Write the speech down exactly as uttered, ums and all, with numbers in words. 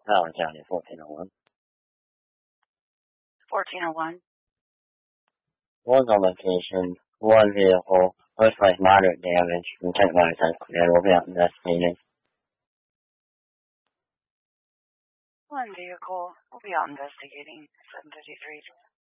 Allen County, fourteen oh one. fourteen oh one. Was on location, one vehicle, most like moderate damage, intent license has cleared, will be out investigating. One vehicle will be out investigating. seven fifty-three.